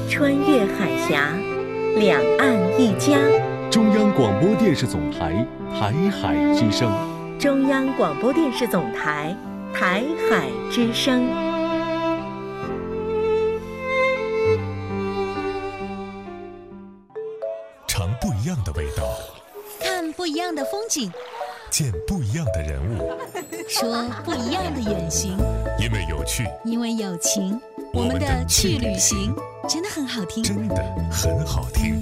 穿越海峡，两岸一家。 中央广播电视总台台海之声。 中央广播电视总台台海之声。 尝不一样的味道， 看不一样的风景， 见不一样的人物， 说不一样的远行。 因为有趣， 因为有情，我们的去旅行真的很好听， 真的很好听。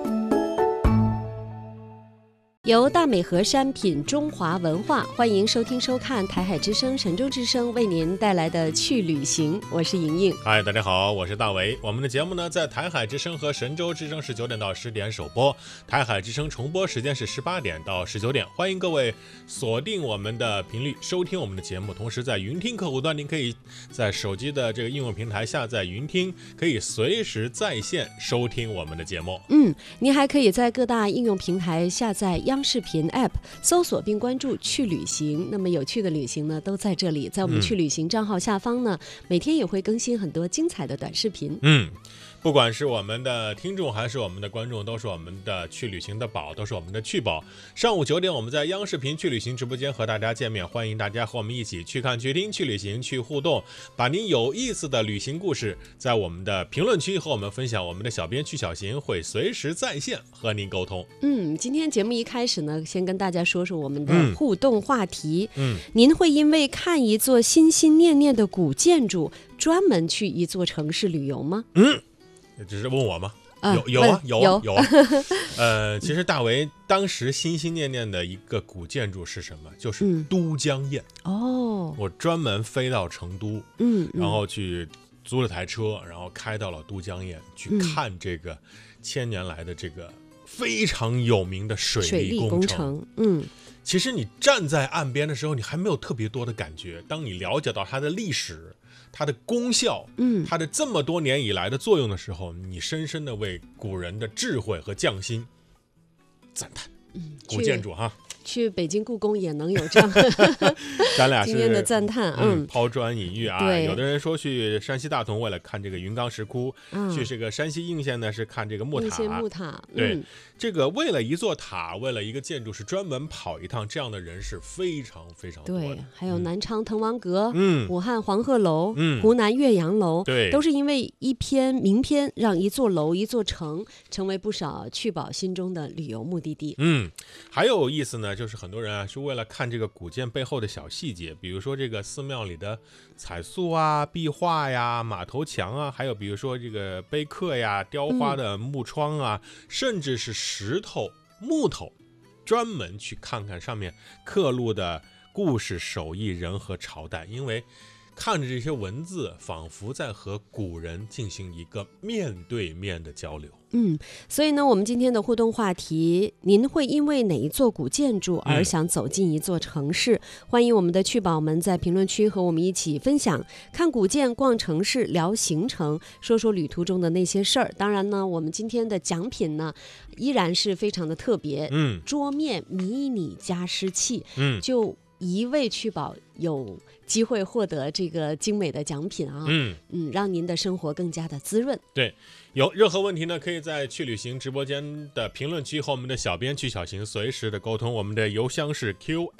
由大美河山品中华文化，欢迎收听收看台海之声、神州之声为您带来的去旅行，我是莹莹。 嗨，大家好，我是大为。我们的节目呢，在台海之声和神州之声是9点到10点首播，台海之声重播时间是18点到19点。欢迎各位锁定我们的频率收听我们的节目，同时在云听客户端，您可以在手机的这个应用平台下载云听，可以随时在线收听我们的节目。 您还可以在各大应用平台下载央视频 App， 搜索并关注去旅行。那么有趣的旅行呢，都在这里。在我们去旅行账号下方呢，每天也会更新很多精彩的短视频。 不管是我们的听众还是我们的观众，都是我们的去旅行的宝，都是我们的趣宝。上午9点，我们在央视频去旅行直播间和大家见面，欢迎大家和我们一起去看、去听、去旅行、去互动，把您有意思的旅行故事在我们的评论区和我们分享。我们的小编去小行会随时在线和您沟通。 今天节目一开始呢，先跟大家说说我们的互动话题。您会因为看一座心心念念的古建筑，专门去一座城市旅游吗？ 只是问我吗？有啊。其实大为当时心心念念的一个古建筑是什么？就是都江堰。我专门飞到成都，然后去租了台车，然后开到了都江堰去看这个千年来的这个非常有名的水利工程。其实你站在岸边的时候，你还没有特别多的感觉。当你了解到它的历史、它的功效，它的这么多年以来的作用的时候，你深深的为古人的智慧和匠心赞叹。古建筑哈， 去北京故宫也能有这样咱俩是今天的赞叹。 抛砖引玉啊。有的人说去山西大同为了看这个云冈石窟，去这个山西应县呢是看这个木塔。对，这个为了一座塔，为了一个建筑是专门跑一趟，这样的人是非常非常多的。 对，还有南昌滕王阁，武汉黄鹤楼，湖南岳阳楼， 对， 都是因为一篇名篇，让一座楼、一座城成为不少趣宝心中的旅游目的地。 还有意思呢，就是很多人啊是为了看这个古建背后的小细节，比如说这个寺庙里的彩塑啊、壁画呀、马头墙啊，还有比如说这个碑刻呀、雕花的木窗啊，甚至是石头、木头，专门去看看上面刻录的故事、手艺、人和朝代，因为看着这些文字，仿佛在和古人进行一个面对面的交流。 所以呢，我们今天的互动话题，您会因为哪一座古建筑而想走进一座城市？欢迎我们的趣宝们在评论区和我们一起分享，看古建、逛城市、聊行程，说说旅途中的那些事儿。当然呢，我们今天的奖品呢，依然是非常的特别，桌面迷你加湿器，就一位趣宝有机会获得这个精美的奖品啊，让您的生活更加的滋润。 对，有任何问题呢，可以在去旅行直播间的评论区和我们的小编去小行随时的沟通。我们的邮箱是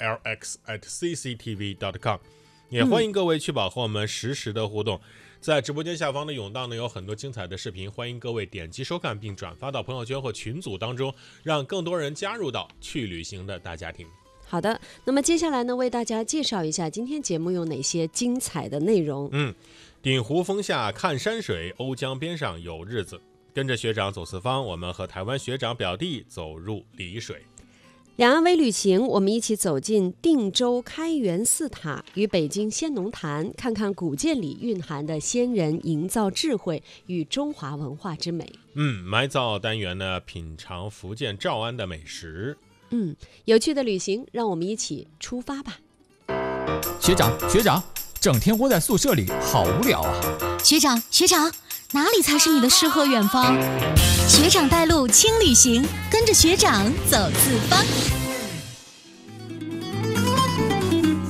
qlx@cctv.com， 也欢迎各位趣宝和我们实时的互动。在直播间下方的甬道呢，有很多精彩的视频，欢迎各位点击收看并转发到朋友圈或群组当中，让更多人加入到去旅行的大家庭。 好的，那么接下来呢，为大家介绍一下今天节目有哪些精彩的内容。 顶湖峰下看山水，瓯江边上有日子。跟着学长走四方，我们和台湾学长表弟走入丽水。 两岸微旅行，我们一起走进定州开元寺塔与北京先农坛，看看古建里蕴含的先人营造智慧与中华文化之美。 埋灶单元呢，品尝福建诏安的美食。 有趣的旅行，让我们一起出发吧。 学长，整天窝在宿舍里好无聊啊。 学长，哪里才是你的诗和远方？学长带路轻旅行，跟着学长走四方。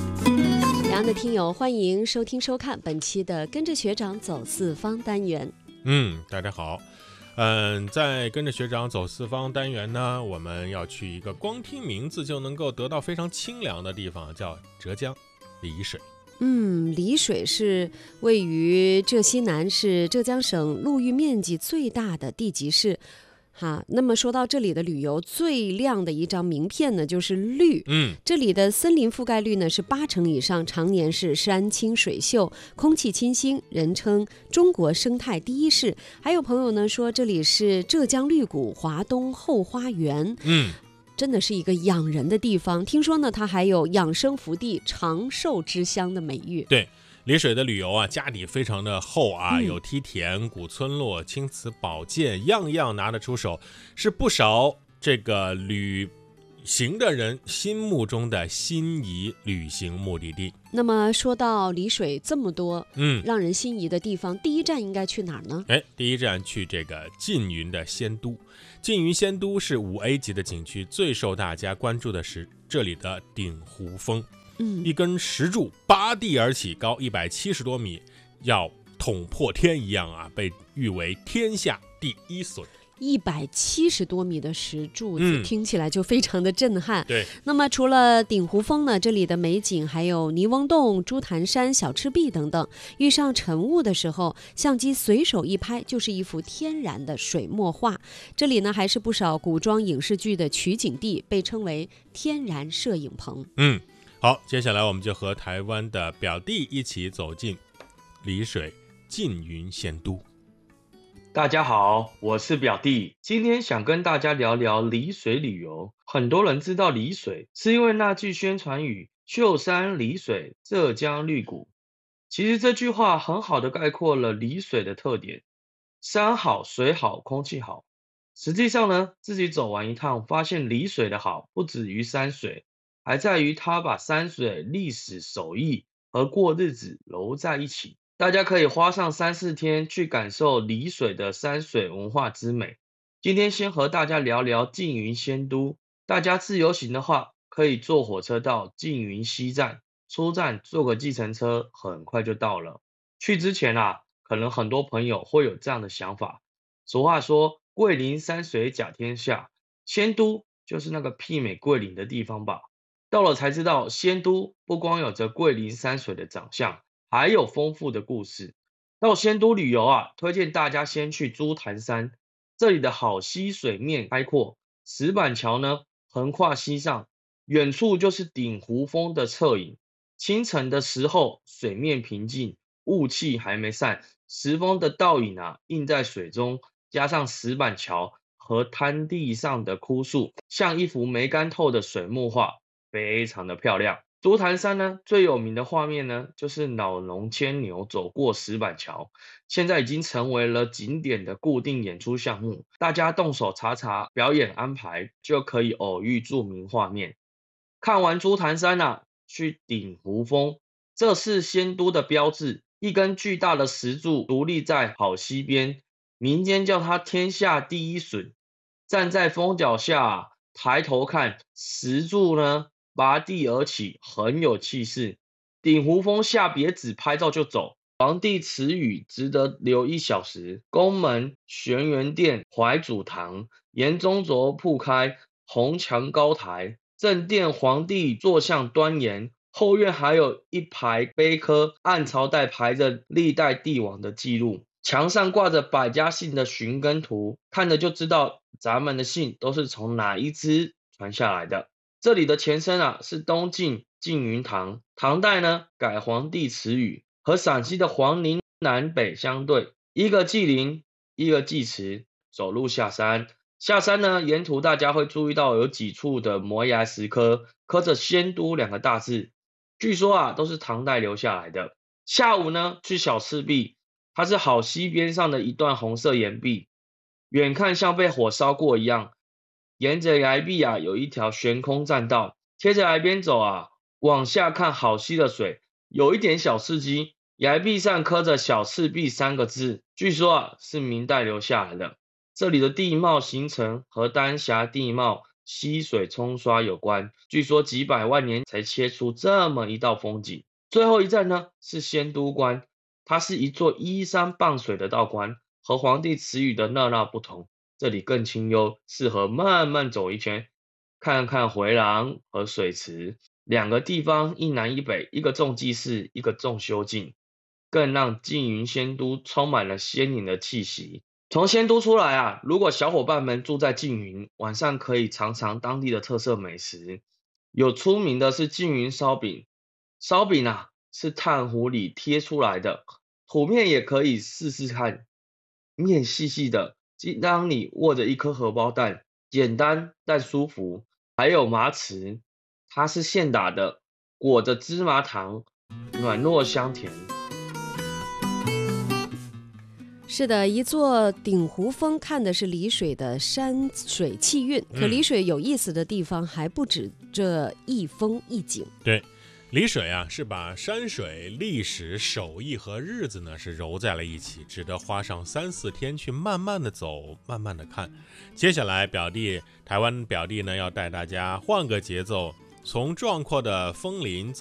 两岸的听友，欢迎收听收看本期的跟着学长走四方单元。 大家好。在跟着学长走四方单元呢，我们要去一个光听名字就能够得到非常清凉的地方，叫浙江丽水。 丽水是位于浙西南，是浙江省陆域面积最大的地级市。那么说到这里的旅游，最亮的一张名片呢就是绿。这里的森林覆盖率呢是80%以上，常年是山清水秀，空气清新，人称中国生态第一市。还有朋友呢说这里是浙江绿谷华东后花园。真的是一个养人的地方。听说呢它还有养生福地长寿之乡的美誉。 对，丽水的旅游啊，家底非常的厚啊，有梯田、古村落、青瓷宝剑，样样拿得出手，是不少这个旅行的人心目中的心仪旅行目的地。 那么说到丽水这么多让人心仪的地方，第一站应该去哪儿呢？ 第一站去这个缙云的仙都。缙云仙都是5A 级的景区，最受大家关注的是这里的鼎湖峰。一根石柱拔地而起，高170多米，要捅破天一样啊，被誉为天下第一笋。 170多米的石柱子，听起来就非常的震撼。 对。 那么除了鼎湖峰呢，这里的美景还有泥翁洞、朱潭山、小赤壁等等。遇上晨雾的时候，相机随手一拍，就是一幅天然的水墨画。这里呢，还是不少古装影视剧的取景地，被称为天然摄影棚。 好，接下来我们就和台湾的表弟一起走进丽水缙云仙都。 大家好，我是表弟，今天想跟大家聊聊丽水旅游。很多人知道丽水，是因为那句宣传语“秀山丽水，浙江绿谷”。其实这句话很好的概括了丽水的特点：山好、水好、空气好。实际上呢，自己走完一趟，发现丽水的好不止于山水，还在于它把山水、历史、手艺和过日子揉在一起。大家可以花上3-4天去感受丽水的山水文化之美。今天先和大家聊聊缙云仙都。大家自由行的话，可以坐火车到缙云西站，出站坐个计程车，很快就到了。去之前可能很多朋友会有这样的想法。俗话说，桂林山水甲天下，仙都就是那个媲美桂林的地方吧。到了才知道，仙都不光有着桂林山水的长相，还有丰富的故事。到仙都旅游推荐大家先去朱潭山，这里的好溪水面开阔，石板桥呢横跨溪上，远处就是鼎湖峰的侧影。清晨的时候，水面平静，雾气还没散，石峰的倒影映在水中，加上石板桥和滩地上的枯树，像一幅没干透的水墨画，非常的漂亮。朱潭山呢，最有名的画面呢，就是老农牵牛走过石板桥，现在已经成为了景点的固定演出项目，大家动手查查表演安排，就可以偶遇著名画面。看完朱潭山去鼎湖峰，这是仙都的标志，一根巨大的石柱独立在好溪边，民间叫它天下第一笋。站在峰脚下抬头看，石柱呢拔地而起，很有气势。鼎湖峰下别只拍照就走，皇帝祠宇值得留1小时，宫门、玄元殿、怀祖堂、沿中轴铺开，红墙高台，正殿皇帝坐像端严，后院还有一排碑刻，按朝代排着历代帝王的记录，墙上挂着百家姓的寻根图，看着就知道咱们的姓都是从哪一支传下来的。这里的前身是东晋缙云堂，唐代呢改皇帝祠宇，和陕西的皇陵南北相对，一个祭陵，一个祭祠。走路下山，下山呢沿途大家会注意到有几处的摩崖石刻，刻着仙都2个大字，据说都是唐代留下来的。下午呢去小赤壁，它是好溪边上的一段红色岩壁，远看像被火烧过一样。沿着崖壁有一条悬空栈道，贴着崖边走往下看好溪的水，有一点小刺激。崖壁上刻着小赤壁3个字，据说是明代留下来的。这里的地貌形成和丹霞地貌、溪水冲刷有关，据说几百万年才切出这么一道风景。最后一站呢是仙都关，它是一座依山傍水的道观， 和皇帝词语的那不同，这里更清幽，适合慢慢走一圈，看看回廊和水池两个地方，一南一北，一个重祭祀，一个重修静，更让缙云仙都充满了仙灵的气息。从仙都出来如果小伙伴们住在缙云，晚上可以尝尝当地的特色美食。有出名的是缙云烧饼，烧饼是炭糊里贴出来的，土面也可以试试看，面细细的，当你握着一颗荷包蛋，简单但舒服。还有麻糍，它是现打的，裹着芝麻糖，软糯香甜。 是的，一座鼎湖峰看的是丽水的山水气韵，可丽水有意思的地方还不止这一峰一景。 对，丽水是把山水、历史、手艺和日子呢是揉在了一起，值得花上3、4天去慢慢的走，慢慢的看。接下来台湾表弟呢要带大家换个节奏，从壮阔的枫林